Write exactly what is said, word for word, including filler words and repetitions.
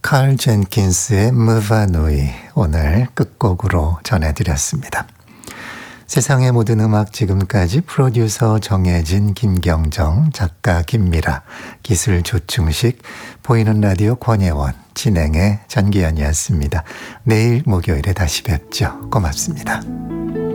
칼 젠킨스의 무바누이 오늘 끝곡으로 전해드렸습니다. 세상의 모든 음악 지금까지 프로듀서 정혜진, 김경정, 작가 김미라, 기술 조충식, 보이는 라디오 권혜원, 진행의 전기현이었습니다. 내일 목요일에 다시 뵙죠. 고맙습니다.